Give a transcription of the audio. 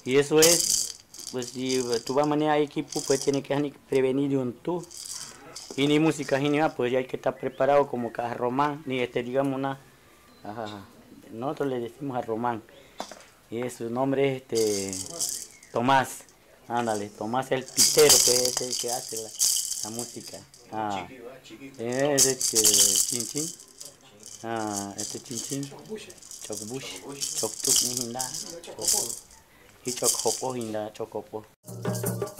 Y eso es, pues si tú vas a manejar equipo, pues tienes que prevenir de un tú. Y ni música ni nada, pues ya hay que estar preparado como que a Román, ni digamos una, ajá, nosotros le decimos a Román. Y su nombre es Tomás. Ándale, Tomás el pitero, que es el que hace la música. Ah, es Chin Chin. Ah, Chin Chin. Chocbush. Choctuk ni hinda. Y Chocjopo hinda, Chocopo.